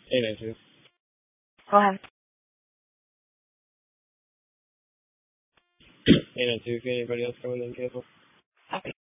892. Go ahead. 892, can anybody else come in and cancel?